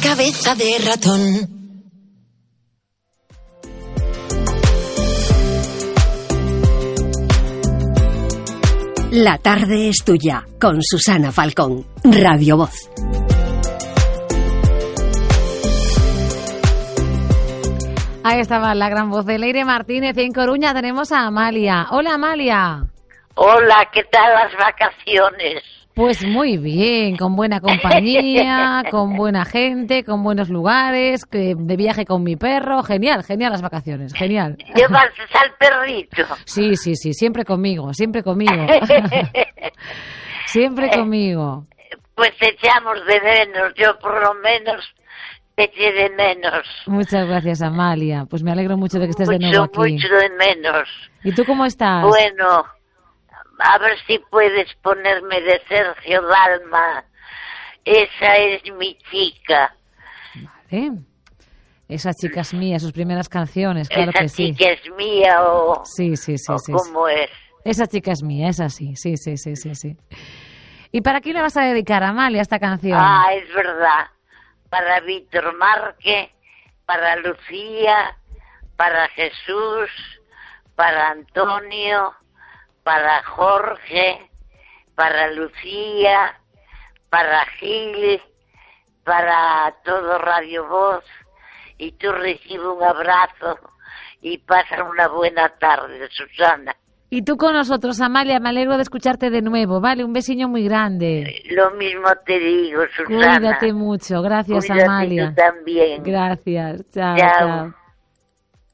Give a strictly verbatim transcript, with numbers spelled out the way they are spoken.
cabeza de ratón. La tarde es tuya, con Susana Falcón, Radio Voz. Ahí estaba la gran voz de Leire Martínez y en Coruña tenemos a Amalia. Hola, Amalia. Hola, ¿qué tal las vacaciones? Pues muy bien, con buena compañía, con buena gente, con buenos lugares, que de viaje con mi perro. Genial, genial las vacaciones, genial. ¿Llevas al perrito? Sí, sí, sí, siempre conmigo, siempre conmigo. Siempre conmigo. Pues te echamos de menos, yo por lo menos te eché de menos. Muchas gracias, Amalia. Pues me alegro mucho de que estés mucho, de nuevo aquí. Mucho de menos. ¿Y tú cómo estás? Bueno, a ver si puedes ponerme de Sergio Dalma. Esa es mi chica. Vale. Esa chica es mía, sus primeras canciones, claro Esa que sí. Esa chica es mía o... Sí, sí, sí. o sí ¿cómo sí. es? Esa chica es mía, esa sí, sí, sí, sí, sí, sí. ¿Y para quién le vas a dedicar, Amalia, esta canción? Ah, es verdad. Para Víctor Márquez, para Lucía, para Jesús, para Antonio, para Jorge, para Lucía, para Gil, para todo Radio Voz. Y tú recibe un abrazo y pasa una buena tarde, Susana. Y tú con nosotros, Amalia, me alegro de escucharte de nuevo, ¿vale? Un besiño muy grande. Lo mismo te digo, Susana. Cuídate mucho, gracias, Cuídate Amalia. Tú también. Gracias, chao, chao. chao.